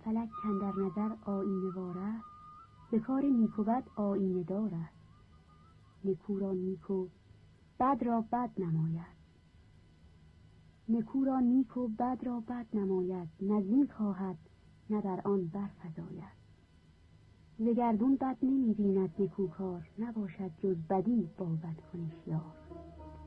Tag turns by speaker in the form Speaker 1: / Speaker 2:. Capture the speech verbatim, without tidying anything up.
Speaker 1: فلک کاندر نظر آیینه وار است، به کار نیک و بد آیینه دار است. نکو را نیک و بد را بد نماید، نکو را نیک و بد را بد نماید. نزدیک خواهد نه بر آن برفزاید. ز گردون بد نمی بیند نکوکار، نباشد جز بدی با بدکنش یار.